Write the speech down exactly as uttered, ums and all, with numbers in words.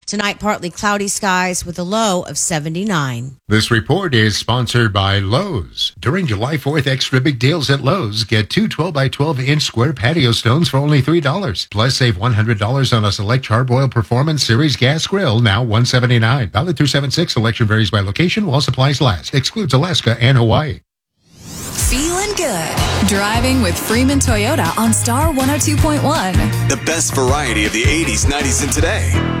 Tonight, partly cloudy skies with a low of seventy-nine. This report is sponsored by Lowe's. During July fourth, extra big deals at Lowe's. Get two twelve by twelve inch square patio stones for only three dollars. Plus, save one hundred dollars on a select Charbroil Performance Series gas grill, now one hundred seventy-nine dollars. Valid through seven six. Selection varies by location while supplies last. Excludes Alaska and Hawaii. Feeling good. Driving with Freeman Toyota on Star one oh two point one. The best variety of the eighties, nineties, and today.